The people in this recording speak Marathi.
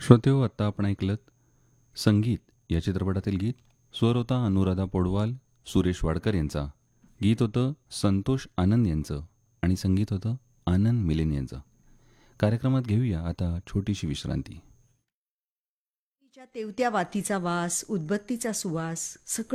श्रोतेहो, आत्ता आपण ऐकलत संगीत या चित्रपटातील गीत. स्वर होता अनुराधा पौडवाल, सुरेश वाडकर यांचा. गीत होतं संतोष आनंद यांचं आणि संगीत होतं आनंद मिलिंद यांचं. कार्यक्रमात घेऊया आता छोटीशी विश्रांती. तिच्या तेवत्या वातीचा वास, उदबत्तीचा सुवास, सगळं